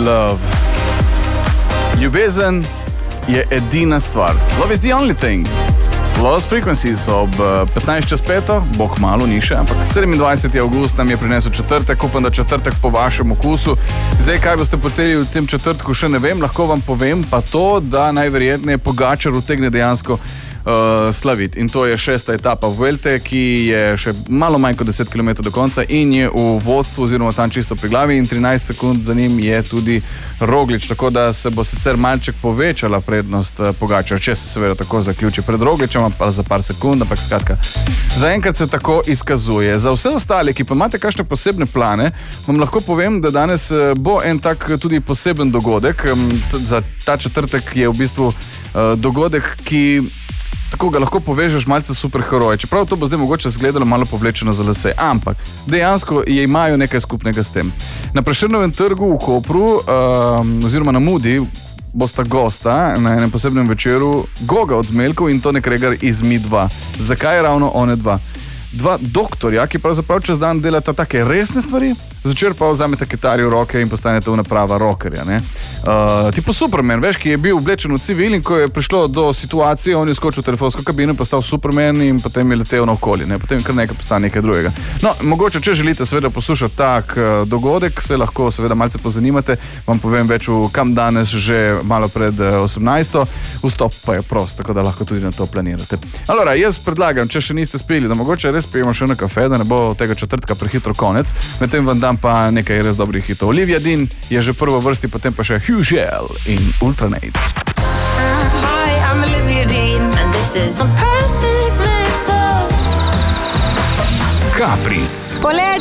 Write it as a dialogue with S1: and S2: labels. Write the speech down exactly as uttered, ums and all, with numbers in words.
S1: Love. Ljubezen je edina stvar. Love is the only thing. Lost Frequencies ob petnajst čez peto, bo kmalu ni še, ampak sedemindvajseti avgust nam je prinesel četrtek, upam, da četrtek po vašem okusu. Zdaj, kaj boste poteli v tem četrtku, še ne vem, lahko vam povem pa to, da najverjetneje Pogačar utegne dejansko Uh, slaviti. In to je šesta etapa Vuelte, ki je še malo manj kot deset kilometrov do konca in je v vodstvu oziroma tam čisto pri glavi in trinajst sekund za njim je tudi Roglič, tako da se bo sicer malček povečala prednost uh, Pogačar, če se seveda tako zaključi pred Rogličem, pa za par sekund, ampak skratka, zaenkrat se tako izkazuje. Za vse ostale, ki pa imate kakšne posebne plane, vam lahko povem, da danes uh, bo en tak tudi poseben dogodek. Um, t- za ta četrtek je v bistvu uh, dogodek, ki tako ga lahko povežeš malce superheroje. Čeprav to bo zdaj mogoče zgledalo malo povlečeno za lase, ampak dejansko je imajo nekaj skupnega s tem. Na Prešernovem trgu v Kopru um, oziroma na Mudi bosta gosta na enem posebnem večeru Goga od Zmeljkov in Tone Kregar iz Mi dva. Zakaj ravno one dva? Dva doktorja, ki pravzaprav čez dan delata take resne stvari, zvečer pa vzameta kitari v roke in postaneta prava rockerja, ne? Uh, tipo Superman, veš, ki je bil oblečen v civil in ko je prišlo do situacije, on je skočil v telefonsko kabino in postal Superman in potem je letel naokoli, ne? Potem kar nekaj postane nekaj drugega. No, mogoče, če želite seveda poslušati tak uh, dogodek, se lahko seveda malce pozanimate, vam povem več v kam danes že malo pred uh, osemnajsto, vstop pa je prost, tako da lahko tudi na to planirate. Allora, jaz predlagam, če še niste spili, da mogoče res pijemo še na kafe, da ne bo tega četrtka prehitro konec, medtem vam dam pa nekaj res dobrih hitov. Olivia Dean je že prvo vrsti, potem pa še Hugel in Ultranate.
S2: Hi, I'm Olivia Dean and this is a perfect mix of
S3: Caprice.